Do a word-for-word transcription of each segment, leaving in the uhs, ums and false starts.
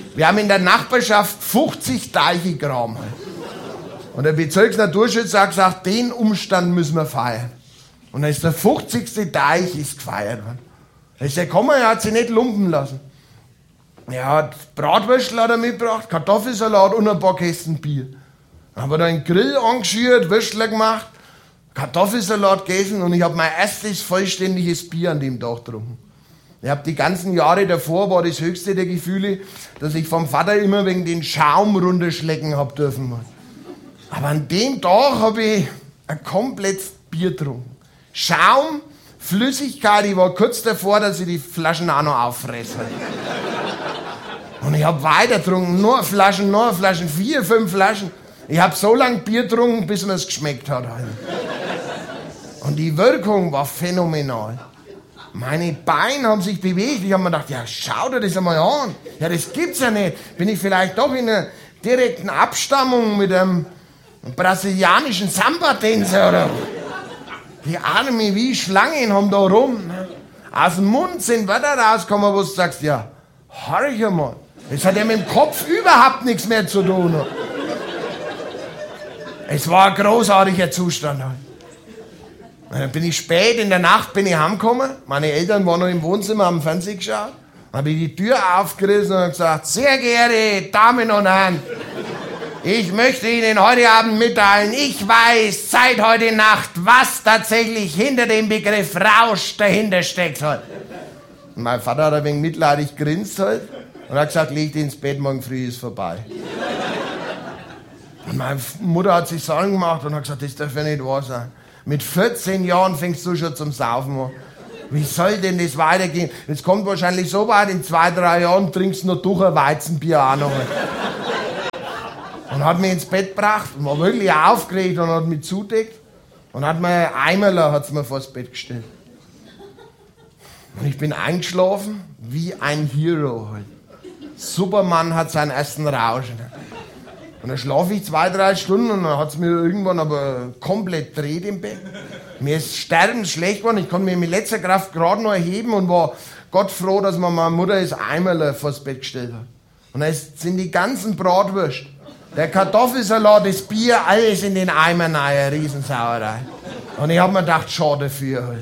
Wir haben in der Nachbarschaft fünfzig Teiche gegraben. Und der Bezirksnaturschützer hat gesagt, den Umstand müssen wir feiern. Und dann ist der fünfzigste Teich ist gefeiert worden. Da ist er gekommen, er hat sich nicht lumpen lassen. Er hat Bratwürstel hat er mitgebracht, Kartoffelsalat und ein paar Kästen Bier. Dann haben wir da einen Grill angeschürt, Würstler gemacht, Kartoffelsalat gegessen und ich habe mein erstes vollständiges Bier an dem Tag getrunken. Ich habe die ganzen Jahre davor, war das höchste der Gefühle, dass ich vom Vater immer wegen den Schaum runterschlecken hab dürfen. Aber an dem Tag habe ich ein komplettes Bier getrunken. Schaum, Flüssigkeit, ich war kurz davor, dass ich die Flaschen auch noch auffresse. Und ich habe weiter getrunken, nur Flaschen, nur Flaschen, vier, fünf Flaschen. Ich habe so lange Bier getrunken, bis mir es geschmeckt hat. Und die Wirkung war phänomenal. Meine Beine haben sich bewegt. Ich habe mir gedacht, ja, schau dir das einmal an. Ja, das gibt's ja nicht. Bin ich vielleicht doch in einer direkten Abstammung mit einem brasilianischen Samba-Tänzer oder? Die Arme wie Schlangen haben da rum. Aus dem Mund sind Wörter rausgekommen, wo du sagst, ja, horch mal. Das hat ja mit dem Kopf überhaupt nichts mehr zu tun. Es war ein großartiger Zustand. Dann bin ich spät in der Nacht bin ich heimgekommen. Meine Eltern waren noch im Wohnzimmer, haben Fernsehen geschaut. Dann habe ich die Tür aufgerissen und gesagt, sehr geehrte Damen und Herren, ich möchte Ihnen heute Abend mitteilen, ich weiß seit heute Nacht, was tatsächlich hinter dem Begriff Rausch dahinter steckt. Und mein Vater hat ein wenig mitleidig grinst halt und hat gesagt, leg dich ins Bett, morgen früh ist vorbei. Und meine Mutter hat sich Sorgen gemacht und hat gesagt, das darf ja nicht wahr sein. Mit vierzehn Jahren fängst du schon zum Saufen an. Wie soll denn das weitergehen? Es kommt wahrscheinlich so weit, in zwei, drei Jahren trinkst du noch durch ein Weizenbier auch noch. Und hat mich ins Bett gebracht und war wirklich aufgeregt und hat mich zudeckt. Und hat mir ein Eimerler hat's mir vors Bett gestellt. Und ich bin eingeschlafen wie ein Hero halt. Superman hat seinen ersten Rausch. Und dann schlafe ich zwei, drei Stunden und dann hat es mir irgendwann aber komplett dreht im Bett. Mir ist sterbenschlecht geworden, ich konnte mich mit letzter Kraft gerade noch erheben und war Gott froh, dass mir meine Mutter das Eimerle vors Bett gestellt hat. Und dann sind die ganzen Bratwürste, der Kartoffelsalat, das Bier, alles in den Eimer rein, eine Riesensauerei. Und ich habe mir gedacht, schade dafür halt.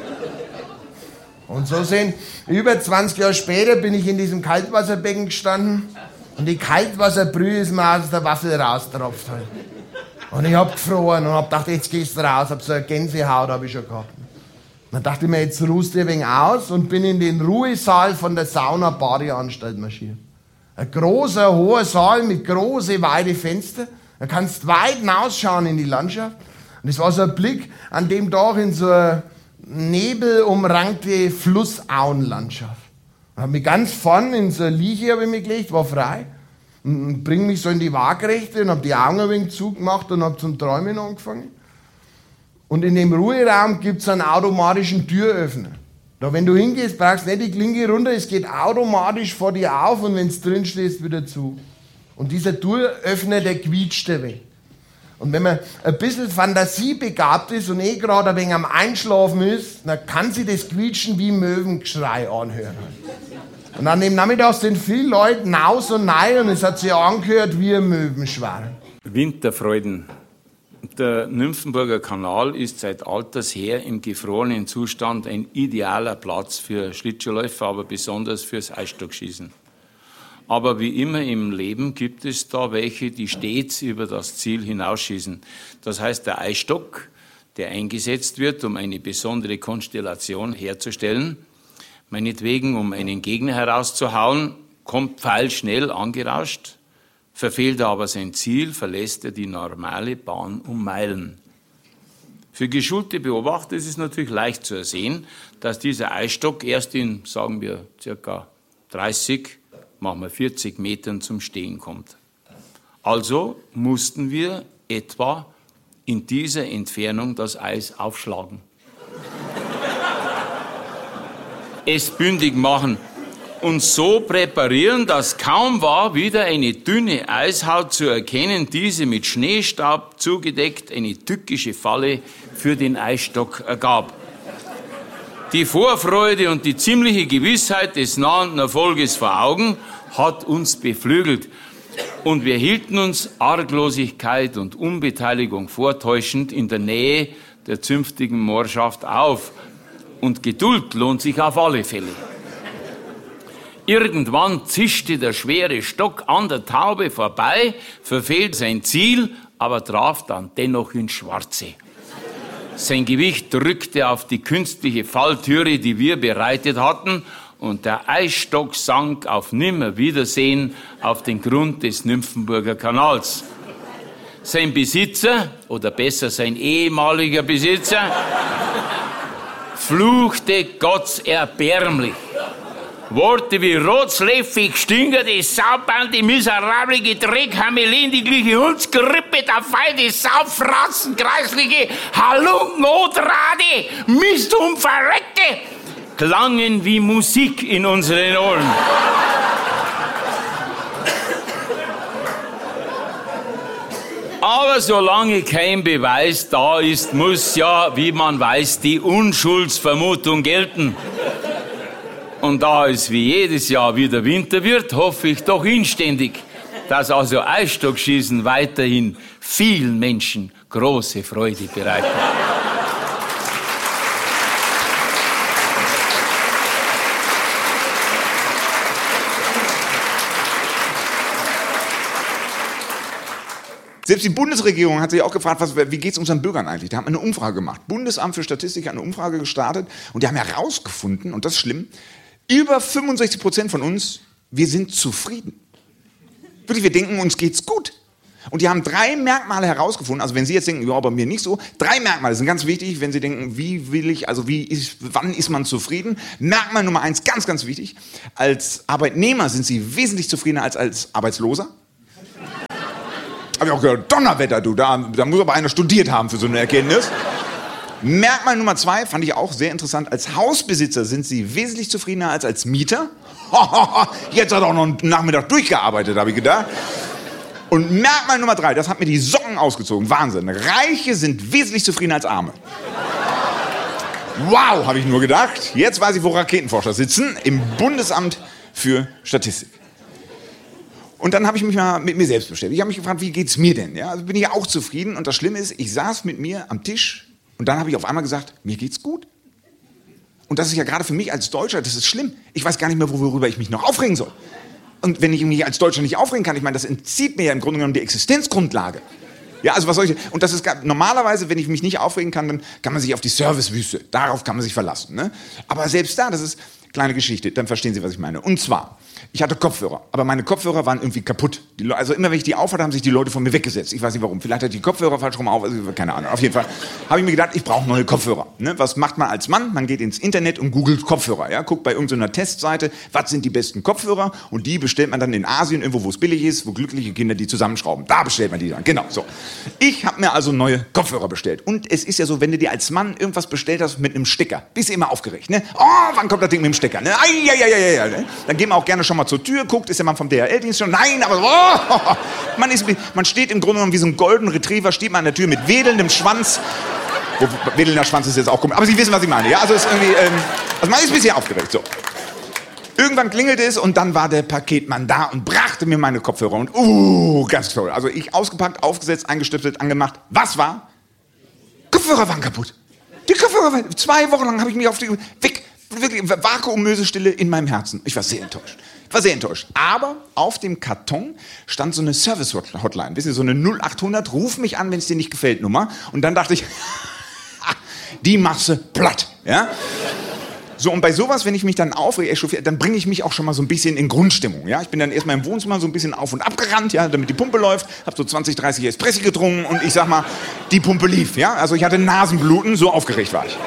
Und so sind, über zwanzig Jahre später bin ich in diesem Kaltwasserbecken gestanden. Und die Kaltwasserbrühe ist mir aus der Waffel raustropft halt. Und ich hab gefroren und hab gedacht, jetzt gehst du raus. Hab so eine Gänsehaut hab ich schon gehabt. Dann dachte ich mir, jetzt ruhst du ein wenig aus und bin in den Ruhesaal von der Sauna-Badeanstalt marschiert. Ein großer, hoher Saal mit großen, weiten Fenstern. Da kannst weit hinausschauen in die Landschaft. Und es war so ein Blick an dem Tag in so eine nebelumrankte Flussauenlandschaft. Ich habe mich ganz vorn in so eine Liege hab ich mich gelegt, war frei. Und bring mich so in die Waagrechte und habe die Augen ein wenig zugemacht und habe zum Träumen angefangen. Und in dem Ruheraum gibt es einen automatischen Türöffner. Da, wenn du hingehst, brauchst du nicht die Klinke runter, es geht automatisch vor dir auf und wenn du drin stehst, wieder zu. Und dieser Türöffner, der quietscht weg. Und wenn man ein bisschen fantasiebegabt ist und eh gerade ein wenig am Einschlafen ist, dann kann sich das Quietschen wie Möwengeschrei anhören. Und an dem Nachmittag sind viele Leute naus und nein und es hat sich angehört wie ein Möwenschwarm. Winterfreuden. Der Nymphenburger Kanal ist seit alters her im gefrorenen Zustand ein idealer Platz für Schlittschuhläufer, aber besonders fürs Eisstockschießen. Aber wie immer im Leben gibt es da welche, die stets über das Ziel hinausschießen. Das heißt, der Eisstock, der eingesetzt wird, um eine besondere Konstellation herzustellen, meinetwegen um einen Gegner herauszuhauen, kommt pfeilschnell angerauscht, verfehlt er aber sein Ziel, verlässt er die normale Bahn um Meilen. Für geschulte Beobachter ist es natürlich leicht zu ersehen, dass dieser Eisstock erst in, sagen wir, circa dreißig, machen wir vierzig Metern zum Stehen kommt. Also mussten wir etwa in dieser Entfernung das Eis aufschlagen. Es bündig machen und so präparieren, dass kaum war wieder eine dünne Eishaut zu erkennen, diese mit Schneestaub zugedeckt eine tückische Falle für den Eisstock ergab. Die Vorfreude und die ziemliche Gewissheit des nahenden Erfolges vor Augen hat uns beflügelt. Und wir hielten uns Arglosigkeit und Unbeteiligung vortäuschend in der Nähe der zünftigen Moorschaft auf. Und Geduld lohnt sich auf alle Fälle. Irgendwann zischte der schwere Stock an der Taube vorbei, verfehlte sein Ziel, aber traf dann dennoch ins Schwarze. Sein Gewicht drückte auf die künstliche Falltüre, die wir bereitet hatten, und der Eisstock sank auf Nimmerwiedersehen auf den Grund des Nymphenburger Kanals. Sein Besitzer, oder besser sein ehemaliger Besitzer, fluchte gottserbärmlich. Worte wie Rotzleffig, Stingerte, Saubande, miserablige Dreck, Hamelin, die gleiche Hundsgrippe, der feine Saufratzen, kreisliche Halunken, Odrade, Mist und Verreckte, klangen wie Musik in unseren Ohren. Aber solange kein Beweis da ist, muss ja, wie man weiß, die Unschuldsvermutung gelten. Und da es wie jedes Jahr wieder Winter wird, hoffe ich doch inständig, dass also Eisstockschießen weiterhin vielen Menschen große Freude bereitet. Selbst die Bundesregierung hat sich auch gefragt, was, wie geht es unseren Bürgern eigentlich? Da haben wir eine Umfrage gemacht. Bundesamt für Statistik hat eine Umfrage gestartet und die haben herausgefunden, und das ist schlimm, über fünfundsechzig Prozent von uns, wir sind zufrieden. Wirklich, wir denken, uns geht's gut. Und die haben drei Merkmale herausgefunden, also wenn Sie jetzt denken, ja, bei mir nicht so, drei Merkmale sind ganz wichtig, wenn Sie denken, wie will ich, also wie ist, wann ist man zufrieden? Merkmal Nummer eins, ganz, ganz wichtig, als Arbeitnehmer sind Sie wesentlich zufriedener als als Arbeitsloser. Hab ich auch gehört, Donnerwetter, du, da, da muss aber einer studiert haben für so eine Erkenntnis. Merkmal Nummer zwei, fand ich auch sehr interessant, als Hausbesitzer sind Sie wesentlich zufriedener als als Mieter. Jetzt hat er auch noch einen Nachmittag durchgearbeitet, habe ich gedacht. Und Merkmal Nummer drei, das hat mir die Socken ausgezogen, Wahnsinn. Reiche sind wesentlich zufriedener als Arme. Wow, habe ich nur gedacht. Jetzt weiß ich, wo Raketenforscher sitzen, im Bundesamt für Statistik. Und dann habe ich mich mal mit mir selbst beschäftigt. Ich habe mich gefragt, wie geht's mir denn? Ja, also bin ich ja auch zufrieden. Und das Schlimme ist, ich saß mit mir am Tisch und dann habe ich auf einmal gesagt, mir geht's gut. Und das ist ja gerade für mich als Deutscher, das ist schlimm. Ich weiß gar nicht mehr, worüber ich mich noch aufregen soll. Und wenn ich mich als Deutscher nicht aufregen kann, ich meine, das entzieht mir ja im Grunde genommen die Existenzgrundlage. Ja, also was soll ich, und das ist normalerweise, wenn ich mich nicht aufregen kann, dann kann man sich auf die Servicewüste, darauf kann man sich verlassen. Ne? Aber selbst da, das ist kleine Geschichte, dann verstehen Sie, was ich meine. Und zwar, ich hatte Kopfhörer, aber meine Kopfhörer waren irgendwie kaputt. Die Le- also immer, wenn ich die aufhatte, haben sich die Leute von mir weggesetzt. Ich weiß nicht warum. Vielleicht hatte ich die Kopfhörer falsch rum auf, also keine Ahnung. Auf jeden Fall habe ich mir gedacht, ich brauche neue Kopfhörer. Ne? Was macht man als Mann? Man geht ins Internet und googelt Kopfhörer. Ja? Guckt bei irgendeiner Testseite, was sind die besten Kopfhörer? Und die bestellt man dann in Asien, irgendwo, wo es billig ist, wo glückliche Kinder die zusammenschrauben. Da bestellt man die dann. Genau, so. Ich habe mir also neue Kopfhörer bestellt. Und es ist ja so, wenn du dir als Mann irgendwas bestellt hast mit einem Stecker, bist du immer aufgeregt. Ne? Oh, wann kommt das Ding mit dem Stecker? Ne? Ai, ai, ai, ai, ai, ne? Dann geht man auch gerne schon mal zur Tür, guckt, ist der Mann vom D H L-Dienst schon? Nein, aber oh, man, ist, man steht im Grunde genommen wie so ein Golden Retriever, steht man an der Tür mit wedelndem Schwanz. Wo, wedelnder Schwanz ist jetzt auch komisch, aber Sie wissen, was ich meine. Ja? Also, ist irgendwie, ähm, also man ist ein bisschen aufgeregt. So. Irgendwann klingelte es und dann war der Paketmann da und brachte mir meine Kopfhörer. Und uh, ganz toll. Also ich ausgepackt, aufgesetzt, eingestöpselt, angemacht. Was war? Kopfhörer waren kaputt. Die Kopfhörer waren, zwei Wochen lang habe ich mich auf die, weg, wirklich Vakuummösestille in meinem Herzen. Ich war sehr enttäuscht. Ich war sehr enttäuscht. Aber auf dem Karton stand so eine Service-Hotline. Wissen Sie, so eine null achthundert, ruf mich an, wenn es dir nicht gefällt, Nummer. Und dann dachte ich, die machst du platt. Ja? So, und bei sowas, wenn ich mich dann aufrege, echauffiere, dann bringe ich mich auch schon mal so ein bisschen in Grundstimmung. Ja? Ich bin dann erstmal im Wohnzimmer so ein bisschen auf und ab gerannt, ja, damit die Pumpe läuft, habe so zwanzig, dreißig Espresso getrunken und ich sag mal, die Pumpe lief. Ja? Also ich hatte Nasenbluten, so aufgeregt war ich.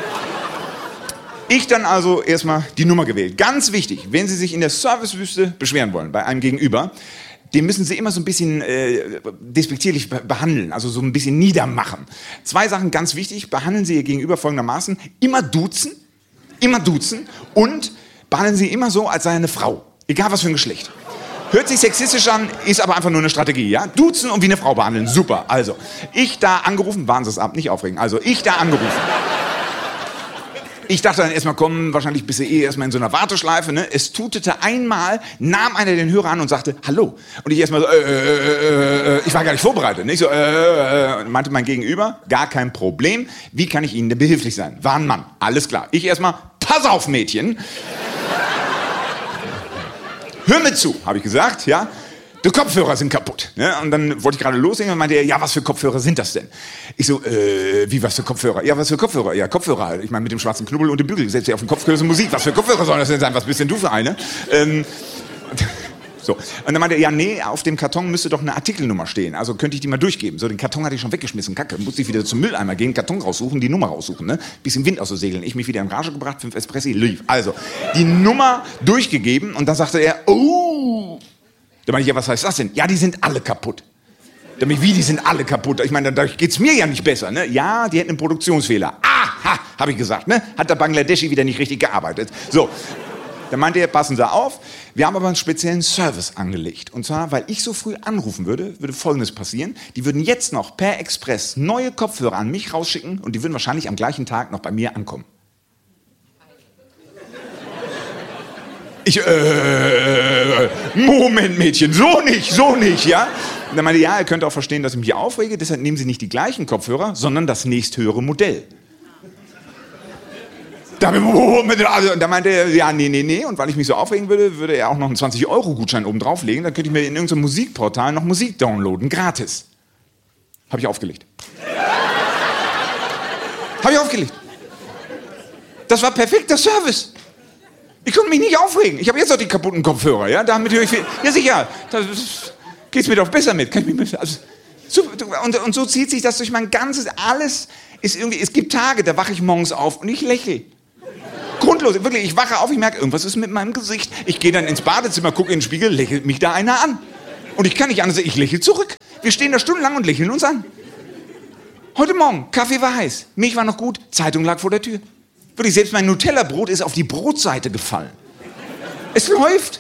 Ich dann also erstmal die Nummer gewählt. Ganz wichtig, wenn Sie sich in der Servicewüste beschweren wollen, bei einem Gegenüber, den müssen Sie immer so ein bisschen äh, despektierlich be- behandeln, also so ein bisschen niedermachen. Zwei Sachen ganz wichtig, behandeln Sie Ihr Gegenüber folgendermaßen, immer duzen, immer duzen und behandeln Sie immer so, als sei er eine Frau, egal was für ein Geschlecht. Hört sich sexistisch an, ist aber einfach nur eine Strategie, ja? Duzen und wie eine Frau behandeln, super. Also, ich da angerufen, waren Sie es ab, nicht aufregen, also ich da angerufen. Ich dachte dann erstmal, komm, wahrscheinlich bist du eh erstmal in so einer Warteschleife. Ne? Es tutete einmal, nahm einer den Hörer an und sagte, hallo. Und ich erstmal so, äh, äh, äh, ich war gar nicht vorbereitet. Nicht so, äh, äh, meinte mein Gegenüber, gar kein Problem. Wie kann ich Ihnen denn behilflich sein? War ein Mann, alles klar. Ich erstmal, pass auf, Mädchen. Hör mir zu, habe ich gesagt, ja. Die Kopfhörer sind kaputt. Ne? Und dann wollte ich gerade loslegen und meinte er, ja, was für Kopfhörer sind das denn? Ich so, äh, wie, was für Kopfhörer? Ja, was für Kopfhörer? Ja, Kopfhörer halt. Ich meine, mit dem schwarzen Knubbel und dem Bügel. Setzt ihr auf den Kopf, hörst du Musik. Was für Kopfhörer sollen das denn sein? Was bist denn du für eine? Ähm, so. Und dann meinte er, ja, nee, auf dem Karton müsste doch eine Artikelnummer stehen. Also könnte ich die mal durchgeben. So, den Karton hatte ich schon weggeschmissen. Kacke, musste ich wieder zum Mülleimer gehen, Karton raussuchen, die Nummer raussuchen. Ne? Bisschen Wind aus so Segeln. Ich mich wieder in Rage gebracht, fünf Espressi, lief. Also, die Nummer durchgegeben und dann sagte er, oh... Da meine ich, ja, was heißt das denn? Ja, die sind alle kaputt. Da meine ich, wie, die sind alle kaputt? Ich meine, dadurch geht's mir ja nicht besser, ne? Ja, die hätten einen Produktionsfehler. Aha, habe ich gesagt, ne? Hat der Bangladeschi wieder nicht richtig gearbeitet. So, dann meinte er, passen Sie auf, wir haben aber einen speziellen Service angelegt. Und zwar, weil ich so früh anrufen würde, würde Folgendes passieren. Die würden jetzt noch per Express neue Kopfhörer an mich rausschicken und die würden wahrscheinlich am gleichen Tag noch bei mir ankommen. Ich, äh, Moment, Mädchen, so nicht, so nicht, ja? Und dann meinte, ja, ihr könnt auch verstehen, dass ich mich aufrege, deshalb nehmen Sie nicht die gleichen Kopfhörer, sondern das nächsthöhere Modell. Da, und da meinte er, ja, nee, nee, nee, und weil ich mich so aufregen würde, würde er auch noch einen zwanzig Euro Gutschein oben drauflegen, dann könnte ich mir in irgendeinem Musikportal noch Musik downloaden, gratis. Habe ich aufgelegt. Habe ich aufgelegt. Das war perfekter Service. Ich konnte mich nicht aufregen. Ich habe jetzt auch die kaputten Kopfhörer, ja? Damit höre ich viel. Ja, sicher. Da geht's mir doch besser mit. Kann ich mich, also, so, und, und so zieht sich das durch mein ganzes. Alles ist irgendwie. Es gibt Tage, da wache ich morgens auf und ich lächle. Grundlos. Wirklich, ich wache auf, ich merke, irgendwas ist mit meinem Gesicht. Ich gehe dann ins Badezimmer, gucke in den Spiegel, lächelt mich da einer an. Und ich kann nicht anders, ich lächle zurück. Wir stehen da stundenlang und lächeln uns an. Heute Morgen, Kaffee war heiß, Milch war noch gut, Zeitung lag vor der Tür. Wirklich, selbst mein Nutella-Brot ist auf die Brotseite gefallen. Es läuft.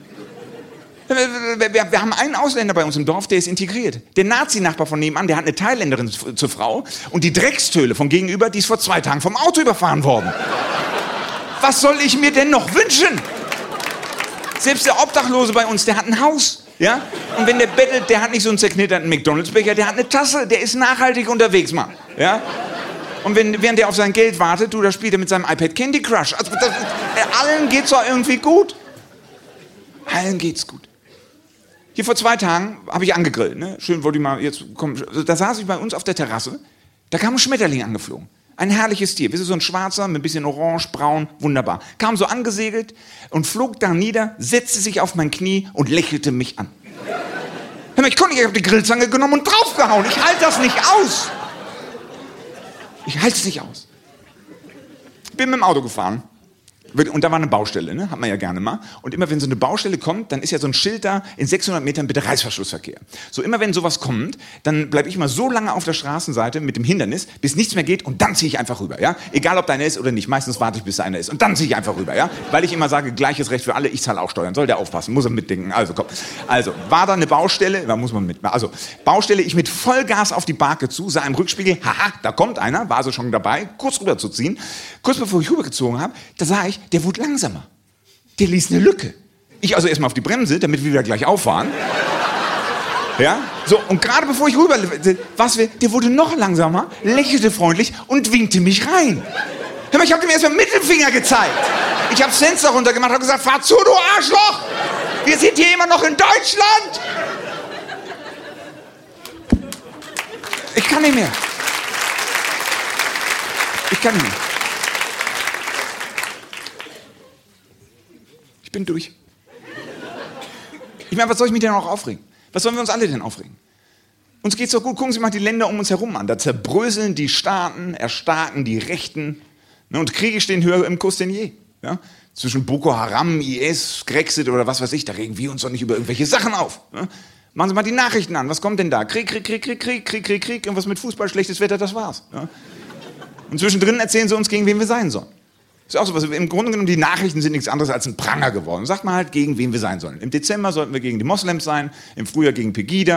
Wir, wir, wir haben einen Ausländer bei uns im Dorf, der ist integriert. Der Nazi-Nachbar von nebenan, der hat eine Thailänderin zur Frau. Und die Dreckstöle von gegenüber, die ist vor zwei Tagen vom Auto überfahren worden. Was soll ich mir denn noch wünschen? Selbst der Obdachlose bei uns, der hat ein Haus. Ja? Und wenn der bettelt, der hat nicht so einen zerknitterten McDonalds-Becher, der hat eine Tasse, der ist nachhaltig unterwegs, Mann. Ja? Und wenn, während er auf sein Geld wartet, du, da spielt er mit seinem iPad Candy Crush. Also, das, allen geht's doch irgendwie gut. Allen geht's gut. Hier vor zwei Tagen habe ich angegrillt. Ne? Schön wollte ich mal jetzt kommen. Da saß ich bei uns auf der Terrasse. Da kam ein Schmetterling angeflogen. Ein herrliches Tier. Wisst ihr, so ein schwarzer mit ein bisschen orange, braun, wunderbar. Kam so angesegelt und flog da nieder, setzte sich auf mein Knie und lächelte mich an. Hör mal, ich konnte nicht, ich habe die Grillzange genommen und draufgehauen. Ich halte das nicht aus. Ich halte es nicht aus. Ich bin mit dem Auto gefahren. Und da war eine Baustelle, ne? Hat man ja gerne mal. Und immer wenn so eine Baustelle kommt, dann ist ja so ein Schild da, in sechshundert Metern bitte Reißverschlussverkehr. So immer wenn sowas kommt, dann bleibe ich immer so lange auf der Straßenseite mit dem Hindernis, bis nichts mehr geht und dann ziehe ich einfach rüber, ja? Egal ob da einer ist oder nicht, meistens warte ich, bis da einer ist und dann ziehe ich einfach rüber, ja? Weil ich immer sage, gleiches Recht für alle, ich zahle auch Steuern, soll der aufpassen, muss er mitdenken. Also komm. Also, war da eine Baustelle, da muss man mitmachen. Also, Baustelle, ich mit Vollgas auf die Barke zu, sah im Rückspiegel, haha, da kommt einer, war also schon dabei, kurz rüberzuziehen. Kurz bevor ich rübergezogen habe, da sah ich, der wurde langsamer. Der ließ eine Lücke. Ich also erstmal auf die Bremse, damit wir wieder gleich auffahren. Ja? So, und gerade bevor ich rüber, was wir, der wurde noch langsamer, lächelte freundlich und winkte mich rein. Hör mal, ich habe dem erstmal Mittelfinger gezeigt. Ich habe das Fenster runtergemacht und gesagt, fahr zu, du Arschloch! Wir sind hier immer noch in Deutschland! Ich kann nicht mehr. Ich kann nicht mehr. Ich bin durch. Ich meine, was soll ich mich denn noch aufregen? Was sollen wir uns alle denn aufregen? Uns geht's doch gut. Gucken Sie mal die Länder um uns herum an. Da zerbröseln die Staaten, erstarken die Rechten. Ne, und Kriege stehen höher im Kurs denn je. Ja? Zwischen Boko Haram, I S, Grexit oder was weiß ich, da regen wir uns doch nicht über irgendwelche Sachen auf. Ne? Machen Sie mal die Nachrichten an. Was kommt denn da? Krieg, Krieg, Krieg, Krieg, Krieg, Krieg, Krieg, Krieg. Irgendwas mit Fußball, schlechtes Wetter, das war's. Ja? Und zwischendrin erzählen sie uns, gegen wen wir sein sollen. Das ist auch so was. Im Grunde genommen, die Nachrichten sind nichts anderes als ein Pranger geworden. Sagt man halt, gegen wen wir sein sollen. Im Dezember sollten wir gegen die Moslems sein, im Frühjahr gegen Pegida,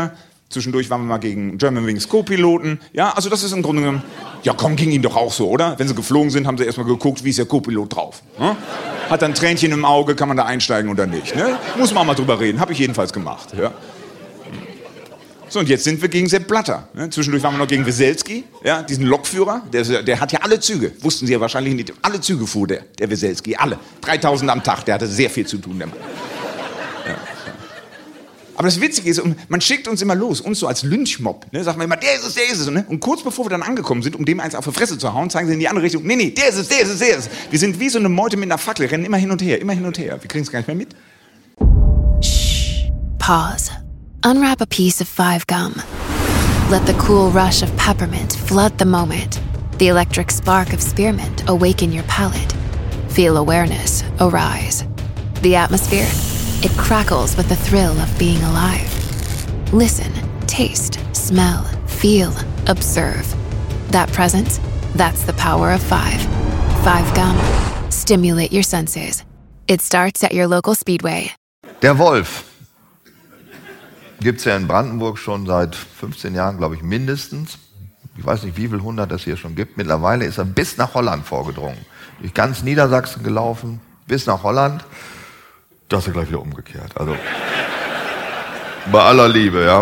Zwischendurch waren wir mal gegen Germanwings Co-Piloten. Ja, also das ist im Grunde genommen, ja komm, ging ihnen doch auch so, oder? Wenn sie geflogen sind, haben sie erstmal geguckt, wie ist der Co-Pilot drauf. Ne? Hat dann Tränchen im Auge, kann man da einsteigen oder nicht. Ne? Muss man auch mal drüber reden, habe ich jedenfalls gemacht. Ja. So, und jetzt sind wir gegen Sepp Blatter. Ne? Zwischendurch waren wir noch gegen Weselski, ja, diesen Lokführer. Der, der hat ja alle Züge, wussten Sie ja wahrscheinlich nicht. Alle Züge fuhr der, der Weselski, alle. dreitausend am Tag, der hatte sehr viel zu tun, der Mann. Ja, ja. Aber das Witzige ist, man schickt uns immer los, uns so als Lynchmob. Ne? Sagt man immer, der ist es, der ist es. Ne? Und kurz bevor wir dann angekommen sind, um dem eins auf die Fresse zu hauen, zeigen sie in die andere Richtung. Nee, nee, der ist es, der ist es, der ist es. Wir sind wie so eine Meute mit einer Fackel, rennen immer hin und her, immer hin und her. Wir kriegen es gar nicht mehr mit. Shh. Pause. Unwrap a piece of Five Gum. Let the cool rush of peppermint flood the moment. The electric spark of spearmint awaken your palate. Feel awareness arise. The atmosphere, it crackles with the thrill of being alive. Listen, taste, smell, feel, observe. That presence, that's the power of five. Five Gum. Stimulate your senses. It starts at your local Speedway. Der Wolf. Gibt es ja in Brandenburg schon seit fünfzehn Jahren, glaube ich, mindestens. Ich weiß nicht, wie viel hundert es hier schon gibt. Mittlerweile ist er bis nach Holland vorgedrungen. Durch ganz Niedersachsen gelaufen, bis nach Holland. Das ist ja gleich wieder umgekehrt. Also, bei aller Liebe, ja.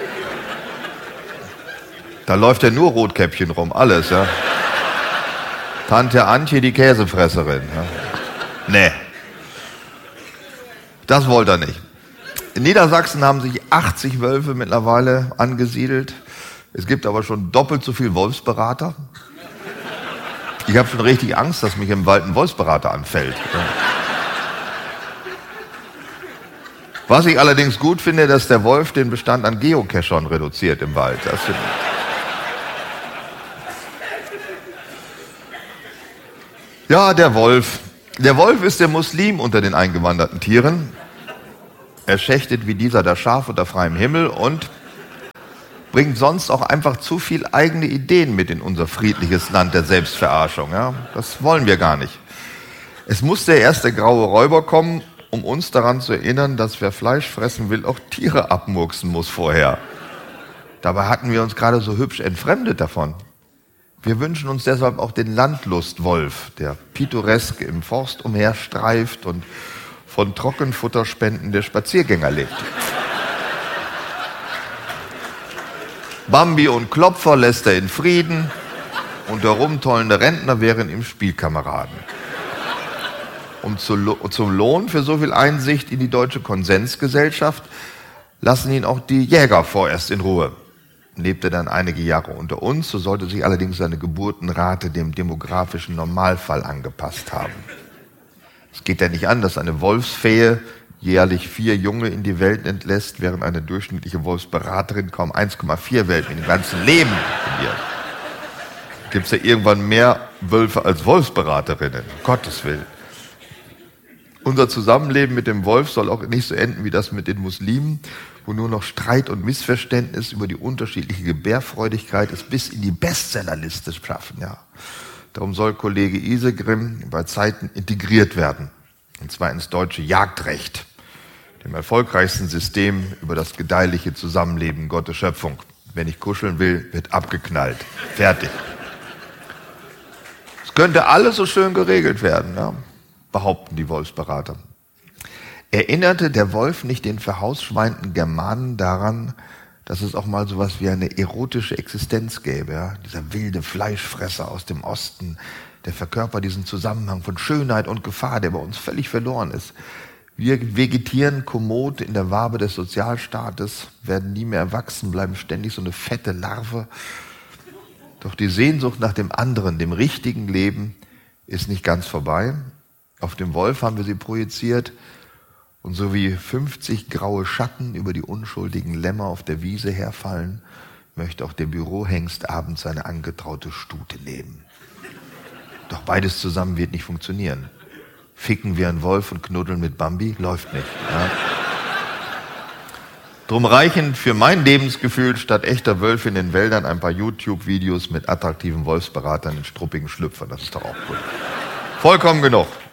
Da läuft ja nur Rotkäppchen rum, alles, ja. Tante Antje, die Käsefresserin. Ja. Nee. Das wollte er nicht. In Niedersachsen haben sich achtzig Wölfe mittlerweile angesiedelt. Es gibt aber schon doppelt so viel Wolfsberater. Ich habe schon richtig Angst, dass mich im Wald ein Wolfsberater anfällt. Was ich allerdings gut finde, dass der Wolf den Bestand an Geocachern reduziert im Wald. Das finde ich. Ja, der Wolf. Der Wolf ist der Muslim unter den eingewanderten Tieren. Er schächtet wie dieser das Schaf unter freiem Himmel und bringt sonst auch einfach zu viel eigene Ideen mit in unser friedliches Land der Selbstverarschung. Ja, das wollen wir gar nicht. Es muss der erste graue Räuber kommen, um uns daran zu erinnern, dass wer Fleisch fressen will, auch Tiere abmurksen muss vorher. Dabei hatten wir uns gerade so hübsch entfremdet davon. Wir wünschen uns deshalb auch den Landlustwolf, der pittoresk im Forst umherstreift und von Trockenfutterspenden der Spaziergänger lebt. Bambi und Klopfer lässt er in Frieden und der rumtollende Rentner wären ihm Spielkameraden. Und zu, zum Lohn für so viel Einsicht in die deutsche Konsensgesellschaft lassen ihn auch die Jäger vorerst in Ruhe. Lebt er dann einige Jahre unter uns, so sollte sich allerdings seine Geburtenrate dem demografischen Normalfall angepasst haben. Es geht ja nicht an, dass eine Wolfsfee jährlich vier Junge in die Welt entlässt, während eine durchschnittliche Wolfsberaterin kaum eins Komma vier Welpen im ganzen Leben verliert. Gibt es ja irgendwann mehr Wölfe als Wolfsberaterinnen, um Gottes Willen. Unser Zusammenleben mit dem Wolf soll auch nicht so enden wie das mit den Muslimen, wo nur noch Streit und Missverständnis über die unterschiedliche Gebärfreudigkeit es bis in die Bestsellerliste schaffen. Ja. Darum soll Kollege Isegrim bei Zeiten integriert werden, und zwar ins deutsche Jagdrecht, dem erfolgreichsten System über das gedeihliche Zusammenleben Gottes Schöpfung. Wer nicht kuscheln will, wird abgeknallt. Fertig. Es könnte alles so schön geregelt werden, ja, behaupten die Wolfsberater. Erinnerte der Wolf nicht den verhausschweinten Germanen daran, dass es auch mal sowas wie eine erotische Existenz gäbe. Ja? Dieser wilde Fleischfresser aus dem Osten, der verkörpert diesen Zusammenhang von Schönheit und Gefahr, der bei uns völlig verloren ist. Wir vegetieren kommod in der Wabe des Sozialstaates, werden nie mehr erwachsen, bleiben ständig so eine fette Larve. Doch die Sehnsucht nach dem anderen, dem richtigen Leben, ist nicht ganz vorbei. Auf dem Wolf haben wir sie projiziert. Und so wie fünfzig graue Schatten über die unschuldigen Lämmer auf der Wiese herfallen, möchte auch der Bürohengst abends seine angetraute Stute nehmen. Doch beides zusammen wird nicht funktionieren. Ficken wir einen Wolf und knuddeln mit Bambi? Läuft nicht. Ja. Drum reichen für mein Lebensgefühl statt echter Wölfe in den Wäldern ein paar YouTube-Videos mit attraktiven Wolfsberatern in struppigen Schlüpfern. Das ist doch auch gut. Vollkommen genug.